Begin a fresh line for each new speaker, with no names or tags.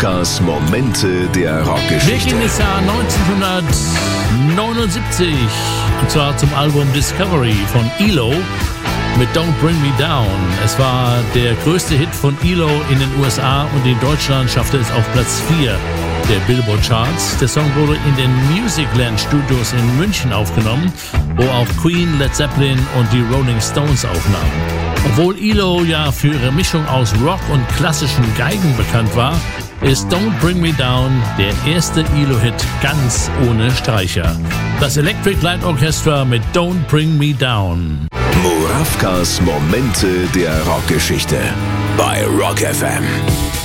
Muravkas Momente der Rockgeschichte.
Wir gehen ins Jahr 1979, und zwar zum Album Discovery von ELO mit Don't Bring Me Down. Es war der größte Hit von ELO in den USA und in Deutschland schaffte es auf Platz 4 der Billboard Charts. Der Song wurde in den Musicland Studios in München aufgenommen, wo auch Queen, Led Zeppelin und die Rolling Stones aufnahmen. Obwohl ELO ja für ihre Mischung aus Rock und klassischen Geigen bekannt war, ist Don't Bring Me Down der erste ELO-Hit ganz ohne Streicher. Das Electric Light Orchestra mit Don't Bring Me Down.
Muravkas Momente der Rockgeschichte bei Rock FM.